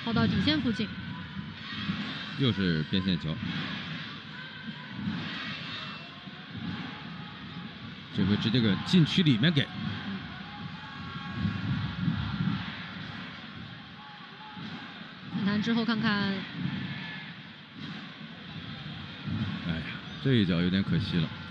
抛到底线附近。 又是边线球，这回直接给禁区里面给。 反弹之后看看， 哎呀，这一脚有点可惜了。